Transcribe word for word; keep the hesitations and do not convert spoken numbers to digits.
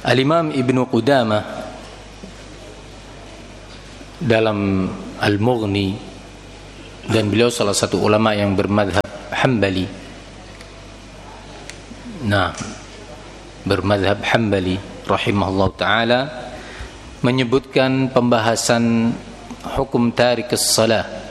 Al-Imam Ibnu Qudamah dalam Al-Mughni, dan beliau salah satu ulama yang bermadhab Hambali. Nah, bermadhab Hambali rahimahullah ta'ala, menyebutkan pembahasan hukum tarikus salah